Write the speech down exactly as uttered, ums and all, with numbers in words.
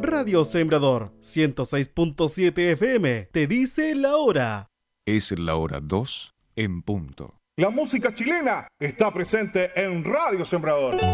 Radio Sembrador ciento seis punto siete F M te dice la hora. Es la hora dos en punto. La música chilena está presente en Radio Sembrador.